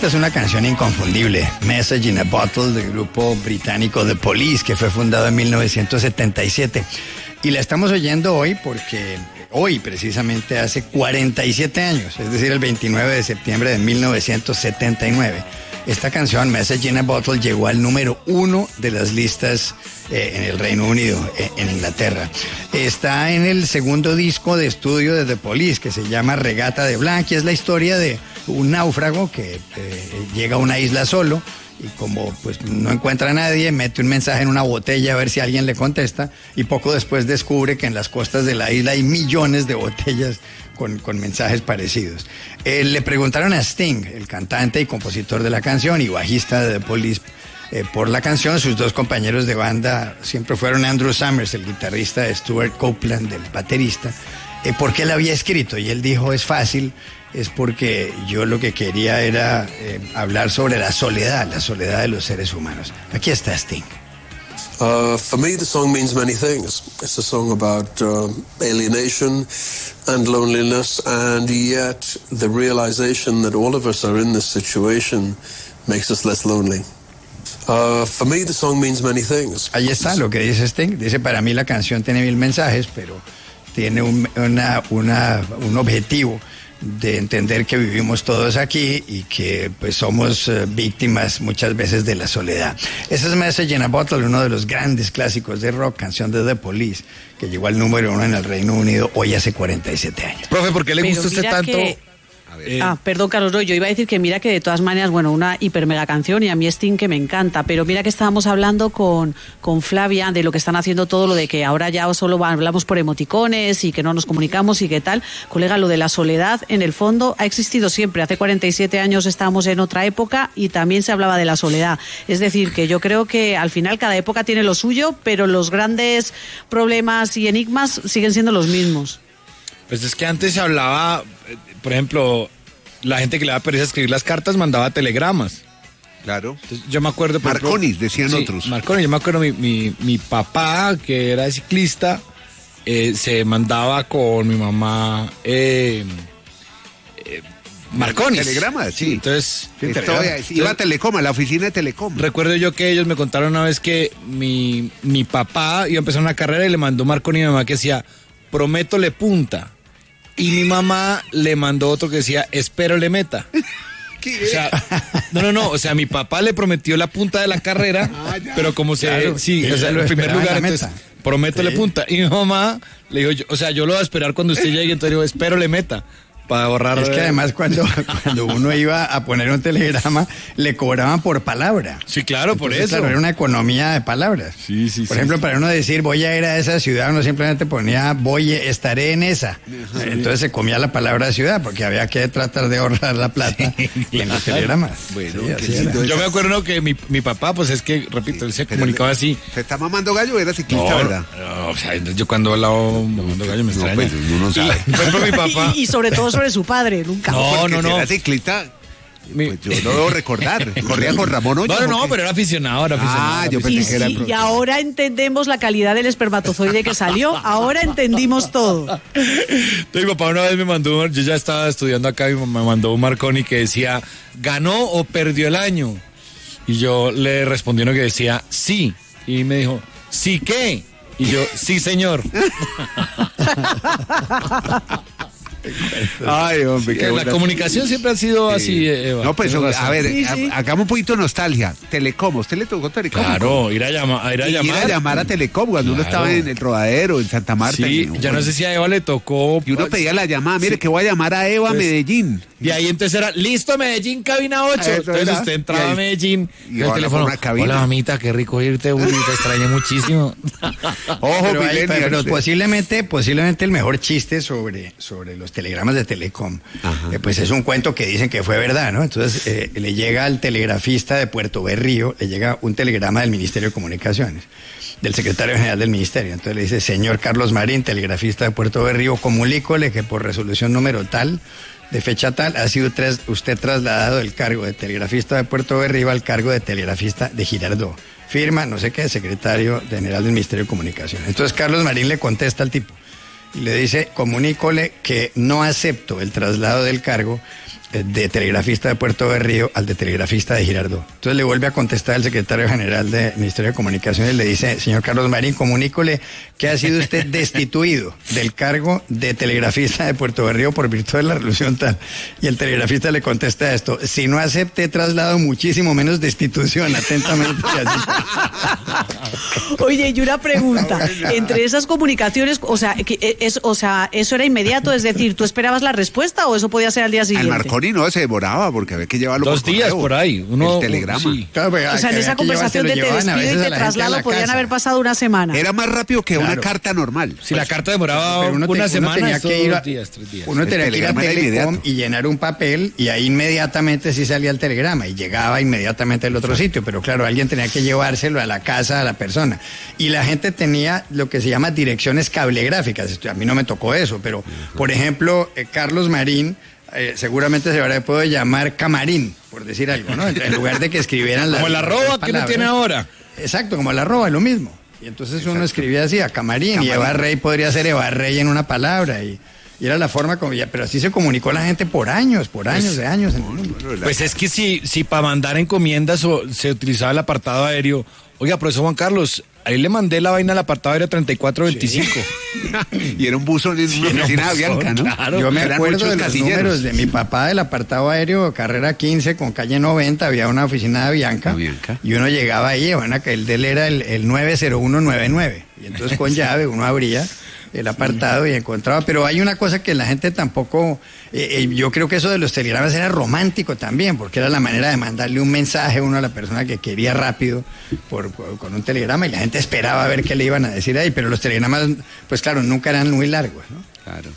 Esta es una canción inconfundible, Message in a Bottle, del grupo británico The Police, que fue fundado en 1977. Y la estamos oyendo hoy porque hoy precisamente hace 47 años, es decir, el 29 de septiembre de 1979. Esta canción, Message in a Bottle, llegó al número 1 de las listas en el Reino Unido, en Inglaterra. Está en el segundo disco de estudio de The Police, que se llama Regata de Blanc, y es la historia de un náufrago que llega a una isla solo, y como pues no encuentra a nadie, mete un mensaje en una botella a ver si alguien le contesta, y poco después descubre que en las costas de la isla hay millones de botellas con mensajes parecidos. Le preguntaron a Sting, el cantante y compositor de la canción y bajista de The Police, por la canción. Sus dos compañeros de banda siempre fueron Andrew Summers, el guitarrista, de Stuart Copeland, el baterista, por qué él había escrito, y él dijo: es fácil, es porque yo lo que quería era hablar sobre la soledad de los seres humanos. Aquí está Sting. For me, the song means many things. It's a song about alienation and loneliness, and yet the realization that all of us are in this situation makes us less lonely. For me, the song means many things. Ahí está lo que dice Sting. Dice: para mí la canción tiene 1000 mensajes, pero tiene un objetivo de entender que vivimos todos aquí y que pues somos víctimas muchas veces de la soledad. Ese es Message in a Bottle, uno de los grandes clásicos de rock, canción de The Police, que llegó al número 1 en el Reino Unido hoy hace 47 años. Profe, ¿por qué le gusta usted tanto? Perdón, Carlos, no, yo iba a decir que mira que de todas maneras, bueno, una hiper mega canción, y a mí Sting que me encanta, pero mira que estábamos hablando con Flavia de lo que están haciendo, todo lo de que ahora ya solo hablamos por emoticones y que no nos comunicamos y qué tal. Colega, lo de la soledad en el fondo ha existido siempre. Hace 47 años estábamos en otra época y también se hablaba de la soledad. Es decir, que yo creo que al final cada época tiene lo suyo, pero los grandes problemas y enigmas siguen siendo los mismos. Pues es que antes se hablaba, por ejemplo, la gente que le daba pereza escribir las cartas mandaba telegramas. Claro. Entonces, yo me acuerdo... Marconis, decían otros. Marconis, yo me acuerdo, mi papá, que era ciclista, se mandaba con mi mamá... Marconis. Telegramas, sí. Entonces, iba a Telecom, a la oficina de Telecom. Recuerdo yo que ellos me contaron una vez que mi papá iba a empezar una carrera y le mandó Marconi a mi mamá que decía: prométole punta. Y mi mamá le mandó otro que decía: espero le meta. ¿Qué? O sea, no, o sea, mi papá le prometió la punta de la carrera, pero como claro, sí, o sea, en primer lugar, entonces, prométole punta. Y mi mamá le dijo: yo lo voy a esperar cuando usted llegue, entonces digo: espero le meta. Para ahorrar. Es que además cuando uno iba a poner un telegrama, le cobraban por palabra. Sí, claro, entonces, por eso. Claro, era una economía de palabras. Sí. Por ejemplo, para uno decir voy a ir a esa ciudad, uno simplemente ponía estaré en esa. Entonces se comía la palabra ciudad, porque había que tratar de ahorrar la plata en los telegramas. Bueno, yo me acuerdo que mi papá, pues es que, repito, él se comunicaba así. ¿Se está mamando gallo? Era ciclista, ¿verdad? No, o sea, yo cuando hablaba mamando gallo me extraña. Pues, uno no sabe. Por ejemplo, mi papá... y sobre todo sobre su padre, nunca. No. Era ciclista. Pues yo no debo recordar. Corría con Ramón Hoyos. No, pero era aficionado. Yo pensé que era el y ahora entendemos la calidad del espermatozoide que salió. Ahora entendimos todo. Entonces, mi papá una vez me mandó, yo ya estaba estudiando acá y me mandó un Marconi que decía: ¿ganó o perdió el año? Y yo le respondí uno que decía: sí. Y me dijo: ¿sí qué? Y yo: sí, señor. Ay, hombre, qué La comunicación siempre ha sido así, Eva. No, pues, a ver, Sí. hagamos un poquito de nostalgia. Telecom, ¿usted le tocó Telecom? Claro, ir a llamar a Telecom cuando uno estaba en el Rodadero, en Santa Marta. Sí, yo no sé si a Eva le tocó. Y uno pedía la llamada, mire, que voy a llamar a Eva Medellín. Y ahí entonces era: listo, Medellín, cabina 8. Eso Entonces era. usted entraba a Medellín y el teléfono: hola, mamita, qué rico irte, uy, te extrañé muchísimo. Ojo, pero posiblemente el mejor chiste sobre los telegramas de Telecom, pues es un cuento que dicen que fue verdad, ¿no? Entonces le llega al telegrafista de Puerto Berrío, le llega un telegrama del Ministerio de Comunicaciones, del secretario general del ministerio. Entonces le dice: señor Carlos Marín, telegrafista de Puerto Berrío, comunícole que por resolución número tal, de fecha tal, ha sido usted trasladado del cargo de telegrafista de Puerto Berrío al cargo de telegrafista de Girardot. Firma, no sé qué, secretario general del Ministerio de Comunicaciones. Entonces Carlos Marín le contesta al tipo y le dice: comunícole que no acepto el traslado del cargo de telegrafista de Puerto Berrío al de telegrafista de Girardot. Entonces le vuelve a contestar el secretario general del Ministerio de Comunicaciones y le dice, señor Carlos Marín, comunícole que ha sido usted destituido del cargo de telegrafista de Puerto Berrío por virtud de la resolución tal. Y el telegrafista le contesta esto, si no acepte traslado, muchísimo menos destitución, atentamente. Oye, y una pregunta, entre esas comunicaciones, o sea, ¿eso era inmediato? Es decir, ¿tú esperabas la respuesta o eso podía ser al día siguiente? Al Marconi no, se demoraba porque había que llevarlo 2 días correo, por ahí. el telegrama. Sí. Claro, O sea, en esa conversación de te despido y te traslado podían haber pasado una semana. Era más rápido que una Claro. carta normal. Si la carta demoraba Pero una semana, tenía esto que ir 2 días, 3 días. Uno El tenía que ir a telegrama era Telecom inmediato. y llenar un papel y ahí inmediatamente sí salía el telegrama y llegaba inmediatamente al otro sitio, pero claro, alguien tenía que llevárselo a la casa a la persona. Y la gente tenía lo que se llama direcciones cablegráficas. A mí no me tocó eso, pero por ejemplo, Carlos Marín seguramente se habría podido llamar Camarín, por decir algo, ¿no? En lugar de que escribieran Como el arroba que no tiene ahora. Exacto, como el arroba, lo mismo. Y entonces uno escribía así, a Camarín, y Eva Rey podría ser Eva Rey en una palabra, y era la forma como ya, pero así se comunicó la gente por años de años en el mundo. Pues es que si para mandar encomiendas se utilizaba el apartado aéreo, oiga, profesor Juan Carlos, ahí le mandé la vaina al apartado aéreo 3425. Y era un buzón en una oficina de Bianca, ¿no? Claro. Yo me Eran acuerdo muchos de los casilleros. números de mi papá del apartado aéreo, carrera 15 con calle 90, había una oficina de Bianca, y uno llegaba ahí, bueno, que el de él era el 90199, y entonces con llave uno abría el apartado y encontraba, pero hay una cosa que la gente tampoco, yo creo que eso de los telegramas era romántico también, porque era la manera de mandarle un mensaje a uno a la persona que quería rápido con un telegrama, y la gente esperaba a ver qué le iban a decir ahí, pero los telegramas, pues claro, nunca eran muy largos, ¿no? Claro.